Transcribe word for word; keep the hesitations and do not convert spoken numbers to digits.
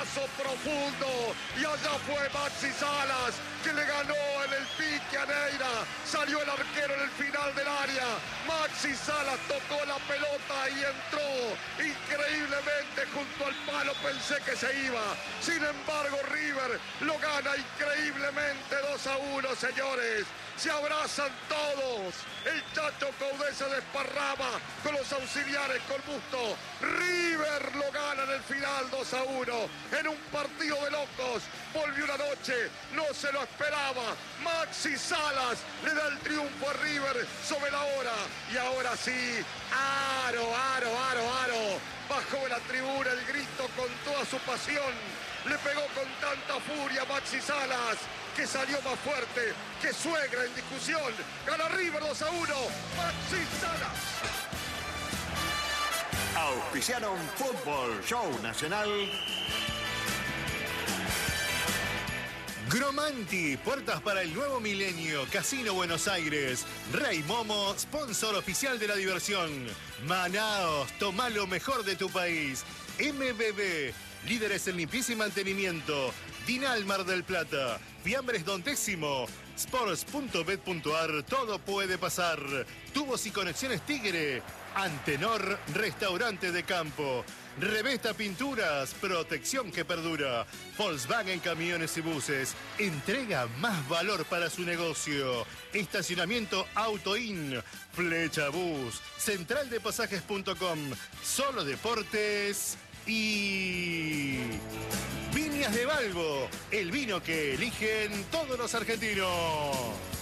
cabezazo profundo. Y allá fue Maxi Salas, que le ganó en el pique a Neira. Salió el arquero en el final del área. Maxi Salas tocó la pelota y entró increíblemente junto al palo. Pensé que se iba. Sin embargo, River lo gana increíblemente dos a uno, señores. Se abrazan todos. El Chacho Coudet se desparrama con los auxiliares, con Busto. River lo gana en el final dos a uno. En un partido de locos. Volvió una noche. No se lo esperaba. Maxi Salas le da el triunfo a River sobre la hora. Y ahora sí, aro, aro, aro, aro. Bajó de la tribuna el grito con toda su pasión. Le pegó con tanta furia Maxi Salas, que salió más fuerte que Suegra en discusión. Gana River dos a uno. Maxi Salas. Auspiciaron Fútbol Show Nacional. Gromanti, puertas para el nuevo milenio. Casino Buenos Aires. Rey Momo, sponsor oficial de la diversión. Manaos, toma lo mejor de tu país. M B B, líderes en limpieza y mantenimiento. Dinal Mar del Plata. Fiambres Don Décimo. Sports punto bet punto ar, todo puede pasar. Tubos y conexiones Tigre. Antenor, restaurante de campo. Revesta Pinturas, protección que perdura. Volkswagen Camiones y Buses, entrega más valor para su negocio. Estacionamiento Autoin, Flecha Bus, central de pasajes punto com, Solo Deportes y Viñas de Balbo, el vino que eligen todos los argentinos.